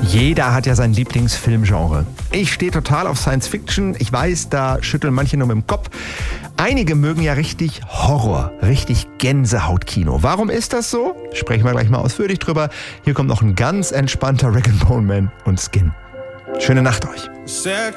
Jeder hat ja sein Lieblingsfilmgenre. Ich stehe total auf Science Fiction. Ich weiß, da schütteln manche nur mit dem Kopf. Einige mögen ja richtig Horror, richtig Gänsehautkino. Warum ist das so? Sprechen wir gleich mal ausführlich drüber. Hier kommt noch ein ganz entspannter Rag & Bone Man und Skin. Schöne Nacht euch. Said